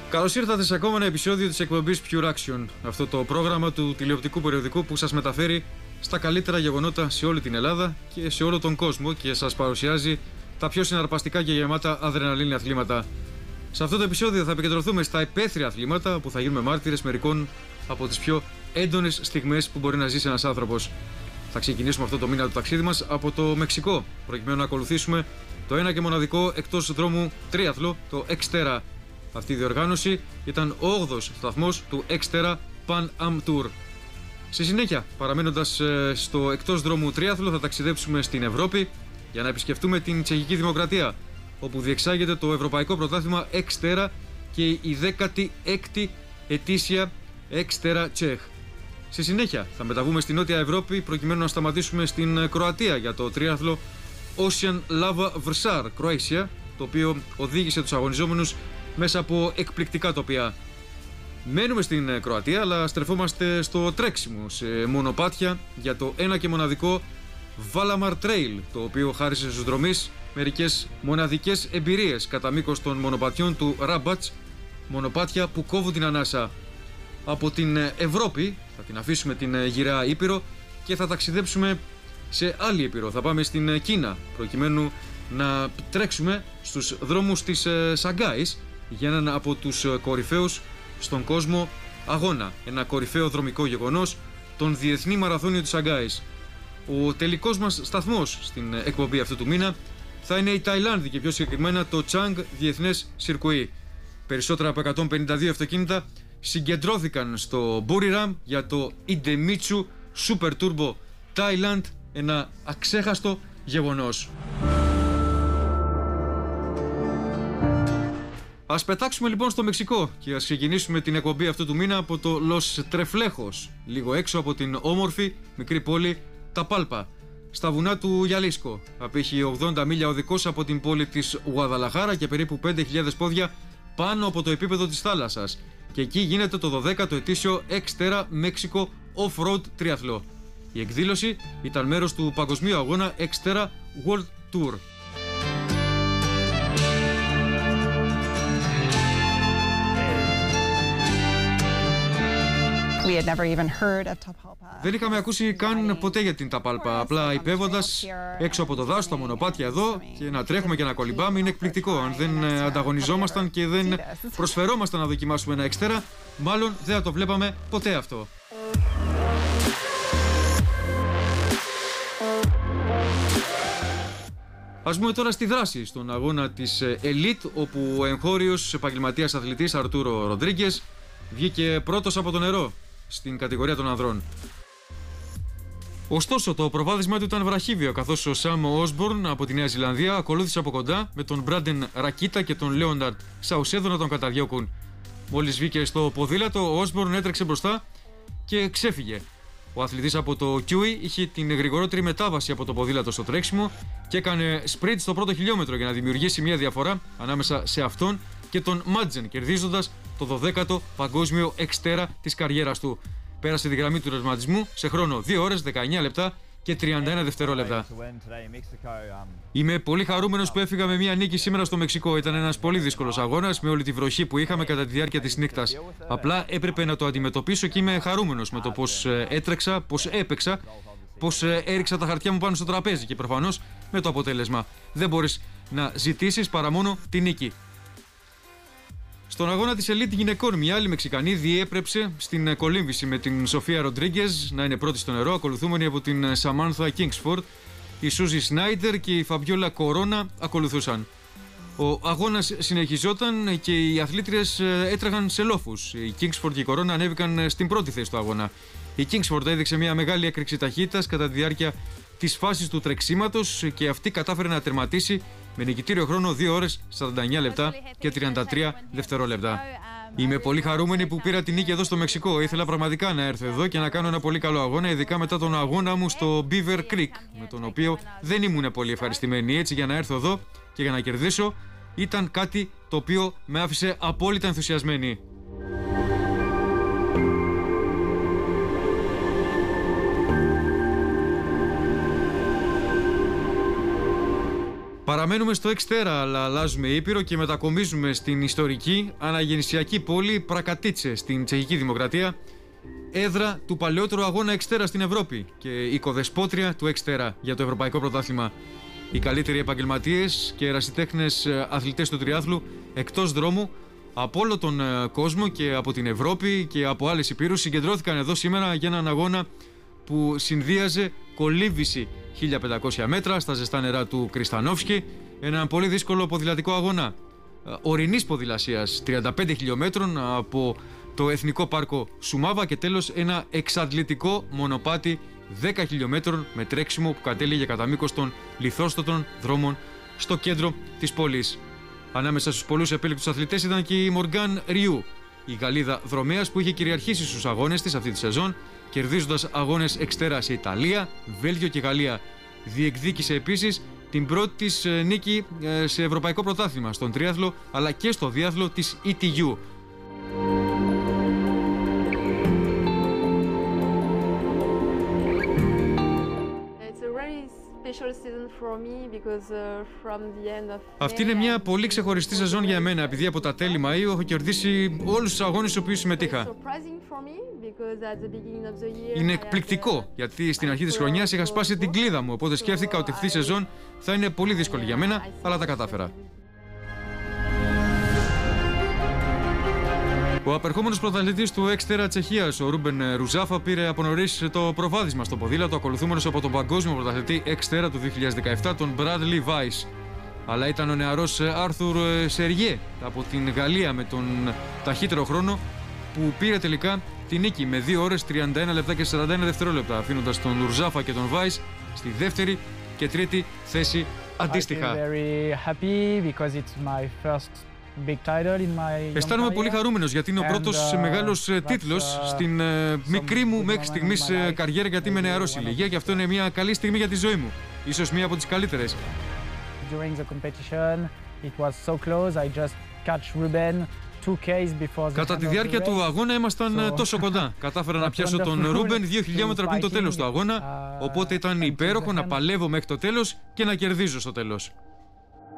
Καλώς ήρθατε σε ακόμα ένα επεισόδιο της εκπομπής Pure Action. Αυτό το πρόγραμμα του τηλεοπτικού περιοδικού που σας μεταφέρει στα καλύτερα γεγονότα σε όλη την Ελλάδα και σε όλο τον κόσμο και σας παρουσιάζει τα πιο συναρπαστικά και γεμάτα αδρεναλίνη αθλήματα. Σε αυτό το επεισόδιο θα επικεντρωθούμε στα υπαίθρια αθλήματα που θα γίνουμε μάρτυρες μερικών από τις πιο έντονες στιγμές που μπορεί να ζήσει ένας άνθρωπος. Θα ξεκινήσουμε αυτό το μήνα του ταξίδι μας από το Μεξικό, προκειμένου να ακολουθήσουμε το ένα και μοναδικό εκτός δρόμου τρίαθλο, το Xterra. Αυτή η διοργάνωση ήταν ο 8ος σταθμός του Xterra Pan Am Tour. Στη συνέχεια, παραμένοντας στο εκτός δρόμου τρίαθλο, θα ταξιδέψουμε στην Ευρώπη για να επισκεφτούμε την Τσεχική Δημοκρατία, όπου διεξάγεται το Ευρωπαϊκό Πρωτάθλημα Xterra και η 16η ετήσια Xterra Czech. Στη συνέχεια, θα μεταβούμε στη Νότια Ευρώπη προκειμένου να σταματήσουμε στην Κροατία για το τρίαθλο Ocean Lava Vrsar Croatia, το οποίο οδήγησε τους αγωνιζόμενους μέσα από εκπληκτικά τοπία. Μένουμε στην Κροατία, αλλά στρεφόμαστε στο τρέξιμο σε μονοπάτια για το ένα και μοναδικό Valamar Trail, το οποίο χάρισε στους δρομείς μερικές μοναδικές εμπειρίες κατά μήκος των μονοπατιών του Rabatz, μονοπάτια που κόβουν την ανάσα. Από την Ευρώπη θα την αφήσουμε την γυραιά Ήπειρο και θα ταξιδέψουμε σε άλλη Ήπειρο. Θα πάμε στην Κίνα προκειμένου να τρέξουμε στους δρόμους της Σαγκάης για έναν από τους κορυφαίους στον κόσμο αγώνα. Ένα κορυφαίο δρομικό γεγονός, τον Διεθνή Μαραθώνιο της Σαγκάης. Ο τελικός μας σταθμός στην εκπομπή αυτού του μήνα θα είναι η Ταϊλάνδη και πιο συγκεκριμένα το Chang Διεθνές Σιρκουί. Περισσότερα από 152 αυτοκίνητα συγκεντρώθηκαν στο Buriram για το Idemitsu Super Turbo Thailand, ένα αξέχαστο γεγονός. Ας πετάξουμε λοιπόν στο Μεξικό και ας ξεκινήσουμε την εκπομπή αυτού του μήνα από το Los Treflejos, λίγο έξω από την όμορφη μικρή πόλη Ταπάλπα, στα βουνά του Γιαλίσκο. Απέχει 80 μίλια οδικός από την πόλη της Γουαδαλαχάρα και περίπου 5.000 πόδια πάνω από το επίπεδο της θάλασσας. Και εκεί γίνεται το 12ο ετήσιο Xterra Mexico Off-Road Triathlon. Η εκδήλωση ήταν μέρος του παγκοσμίου αγώνα Xterra World Tour. Δεν είχαμε ακούσει καν ποτέ για την Ταπάλπα. Απλά υπέβοντας έξω από το δάσος, τα μονοπάτια εδώ και να τρέχουμε και να κολυμπάμε είναι εκπληκτικό. Αν δεν ανταγωνιζόμασταν και δεν προσφερόμασταν να δοκιμάσουμε ένα Xterra, μάλλον δεν θα το βλέπαμε ποτέ αυτό. Ας πούμε τώρα στη δράση, στον αγώνα της Elite, όπου ο εγχώριος επαγγελματίας αθλητής Αρτούρο Ροντρίγκες βγήκε πρώτος από το νερό στην κατηγορία των ανδρών. Ωστόσο, το προβάδισμά του ήταν βραχύβιο, καθώς ο Σάμ Όσμπορν από τη Νέα Ζηλανδία ακολούθησε από κοντά με τον Μπράντεν Ρακίτα και τον Λέονταρτ Σαουσέδο να τον καταδιώκουν. Μόλις βγήκε στο ποδήλατο, ο Όσμπορν έτρεξε μπροστά και ξέφυγε. Ο αθλητής από το Κιούι είχε την γρηγορότερη μετάβαση από το ποδήλατο στο τρέξιμο και έκανε σπριντ στο πρώτο χιλιόμετρο για να δημιουργήσει μια διαφορά ανάμεσα σε αυτόν και τον Μάτζεν, κερδίζοντας το 12ο παγκόσμιο Xterra της καριέρας του. Πέρασε τη γραμμή του τερματισμού σε χρόνο 2 ώρες, 19 λεπτά και 31 δευτερόλεπτα. Είμαι πολύ χαρούμενος που έφυγα με μια νίκη σήμερα στο Μεξικό. Ήταν ένας πολύ δύσκολος αγώνας με όλη τη βροχή που είχαμε κατά τη διάρκεια της νύχτας. Απλά έπρεπε να το αντιμετωπίσω και είμαι χαρούμενος με το πώς έτρεξα, πώς έπαιξα, πώς έριξα τα χαρτιά μου πάνω στο τραπέζι και προφανώς με το αποτέλεσμα. Δεν μπορείς να ζητήσεις παρά μόνο τη νίκη. Στον αγώνα της Elite γυναικών, μια άλλη Μεξικανή διέπρεψε στην κολύμβηση με την Σοφία Ροντρίγκες να είναι πρώτη στο νερό, ακολουθούμενη από την Σαμάνθα Κίνγκσφορντ. Η Σούζι Σνάιντερ και η Φαμπιόλα Κορώνα ακολουθούσαν. Ο αγώνας συνεχιζόταν και οι αθλήτριες έτρεχαν σε λόφους. Η Κίνγκσφορντ και η Κορώνα ανέβηκαν στην πρώτη θέση του αγώνα. Η Κίνγκσφορντ έδειξε μια μεγάλη έκρηξη ταχύτητας κατά τη διάρκεια της φάσης του τρεξίματος και αυτή κατάφερε να τερματίσει με νικητήριο χρόνο 2 ώρες, 49 λεπτά και 33 δευτερόλεπτα. Είμαι πολύ χαρούμενη που πήρα την νίκη εδώ στο Μεξικό. Ήθελα πραγματικά να έρθω εδώ και να κάνω ένα πολύ καλό αγώνα, ειδικά μετά τον αγώνα μου στο Beaver Creek, με τον οποίο δεν ήμουν πολύ ευχαριστημένη. Έτσι, για να έρθω εδώ και για να κερδίσω ήταν κάτι το οποίο με άφησε απόλυτα ενθουσιασμένη. Παραμένουμε στο Εξτέρα, αλλά αλλάζουμε ήπειρο και μετακομίζουμε στην ιστορική αναγεννησιακή πόλη Πρακατίτσε στην Τσεχική Δημοκρατία, έδρα του παλαιότερου αγώνα Εξτέρα στην Ευρώπη και οικοδεσπότρια του Εξτέρα για το Ευρωπαϊκό Πρωτάθλημα. Οι καλύτεροι επαγγελματίες και ερασιτέχνες αθλητές του τριάθλου εκτός δρόμου από όλο τον κόσμο και από την Ευρώπη και από άλλες υπήρους συγκεντρώθηκαν εδώ σήμερα για έναν αγώνα που συνδύαζε κολύμβηση 1500 μέτρα στα ζεστά νερά του Κριστανόφσκι, έναν πολύ δύσκολο ποδηλατικό αγώνα ορεινής ποδηλασίας 35 χιλιόμετρων από το Εθνικό Πάρκο Σουμάβα και τέλος ένα εξαντλητικό μονοπάτι 10 χιλιόμετρων με τρέξιμο που κατέληγε κατά μήκος των λιθόστοτων δρόμων στο κέντρο της πόλης. Ανάμεσα στους πολλούς επέλεκτους αθλητές ήταν και η Μοργκάν Ριού, η Γαλλίδα δρομέας που είχε κυριαρχήσει στους αγώνες της αυτή τη σεζόν, κερδίζοντας αγώνες Εξτέρα σε Ιταλία, Βέλγιο και Γαλλία. Διεκδίκησε επίσης την πρώτη της νίκη σε ευρωπαϊκό πρωτάθλημα στον τρίαθλο αλλά και στο διάθλο της ETU. Αυτή είναι μια πολύ ξεχωριστή σεζόν για εμένα, επειδή από τα τέλη Μαΐου έχω κερδίσει όλους τους αγώνες στους οποίους συμμετείχα. Είναι εκπληκτικό, γιατί στην αρχή της χρονιάς είχα σπάσει την κλίδα μου, οπότε σκέφτηκα ότι αυτή η σεζόν θα είναι πολύ δύσκολη για μένα, αλλά τα κατάφερα. Ο απερχόμενος πρωταθλητής του Εξτέρα Τσεχίας, ο Ρούμπεν Ρουζάφα, πήρε από νωρίς το προβάδισμα στο ποδήλατο, ακολουθούμενος από τον παγκόσμιο πρωταθλητή Εξτέρα του 2017, τον Bradley Weiss. Αλλά ήταν ο νεαρός Άρθουρ Σεριέ από την Γαλλία με τον ταχύτερο χρόνο που πήρε τελικά τη νίκη με 2 ώρες 31 λεπτά και 41 δευτερόλεπτα, αφήνοντας τον Ρουζάφα και τον Weiss στη δεύτερη και τρίτη θέση αντίστοιχα. Αισθάνομαι πολύ χαρούμενος γιατί είναι ο πρώτος μεγάλος τίτλος στην μικρή μου μέχρι στιγμής καριέρα, γιατί είμαι νεαρός ηλικία και αυτό είναι μια καλή στιγμή για τη ζωή μου. Ίσως μια από τις καλύτερες. Κατά τη διάρκεια του αγώνα ήμασταν τόσο κοντά. Κατάφερα να πιάσω τον Ρούμπεν 2 χιλιόμετρα πριν το τέλος του αγώνα, οπότε ήταν υπέροχο να παλεύω μέχρι το τέλος και να κερδίζω στο τέλος.